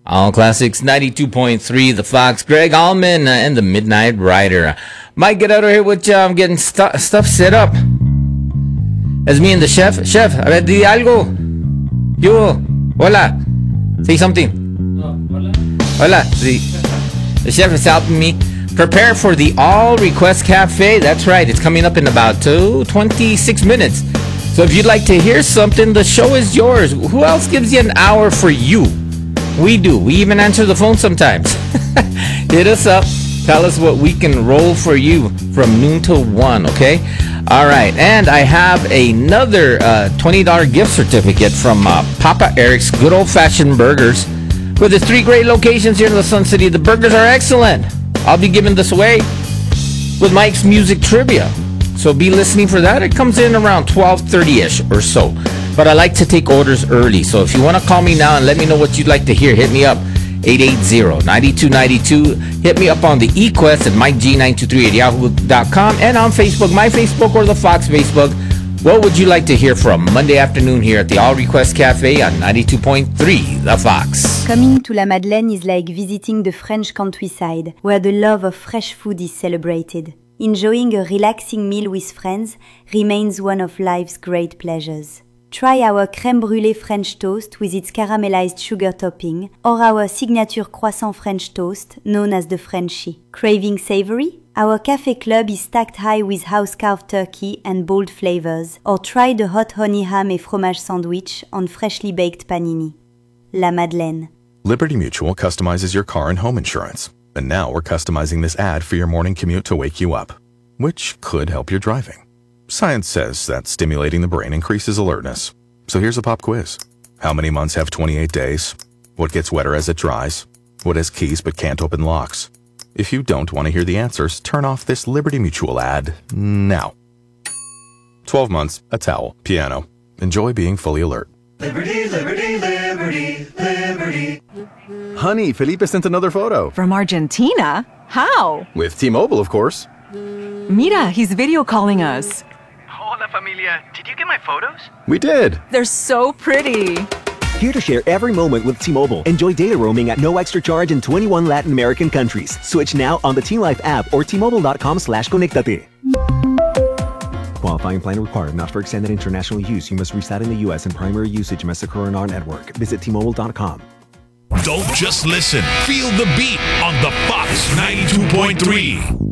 All Classics 92.3, The Fox, Greg Allman, and the Midnight Rider. Mike, get out of here with you. I'm getting stuff set up. That's me and the chef. Chef, a ver, di algo. Yo, hola. Say something. Hola. The chef is helping me prepare for the All Request Cafe. That's right. It's coming up in about 26 minutes. So if you'd like to hear something, the show is yours. Who else gives you an hour for you? We do. We even answer the phone sometimes. Hit us up. Tell us what we can roll for you from noon till 1, okay? All right. And I have another $20 gift certificate from Papa Eric's Good Old Fashioned Burgers. With its 3 great locations here in the Sun City, the burgers are excellent. I'll be giving this away with Mike's Music Trivia. So be listening for that. It comes in around 12:30-ish or so. But I like to take orders early. So if you want to call me now and let me know what you'd like to hear, hit me up, 880-9292. Hit me up on the eQuest at MikeG923 at yahoo.com and on Facebook, my Facebook or the Fox Facebook. What would you like to hear from Monday afternoon here at the All Request Cafe on 92.3 The Fox? Coming to La Madeleine is like visiting the French countryside, where the love of fresh food is celebrated. Enjoying a relaxing meal with friends remains one of life's great pleasures. Try our crème brûlée French toast with its caramelized sugar topping, or our signature croissant French toast, known as the Frenchie. Craving savory? Our Café Club is stacked high with house-carved turkey and bold flavors, or try the hot honey ham et fromage sandwich on freshly baked panini. La Madeleine. Liberty Mutual customizes your car and home insurance. And now we're customizing this ad for your morning commute to wake you up, which could help your driving. Science says that stimulating the brain increases alertness. So here's a pop quiz. How many months have 28 days? What gets wetter as it dries? What has keys but can't open locks? If you don't want to hear the answers, turn off this Liberty Mutual ad now. 12 months, a towel, piano. Enjoy being fully alert. Liberty, liberty, liberty, liberty. Honey, Felipe sent another photo. From Argentina? How? With T-Mobile, of course. Mira, he's video calling us. Hola, familia. Did you get my photos? We did. They're so pretty. Here to share every moment with T-Mobile. Enjoy data roaming at no extra charge in 21 Latin American countries. Switch now on the T-Life app or T-Mobile.com/conectate. Qualifying plan required. Not for extended international use. You must reside in the U.S. and primary usage must occur on our network. Visit T-Mobile.com. Don't just listen. Feel the beat on the Fox 92.3.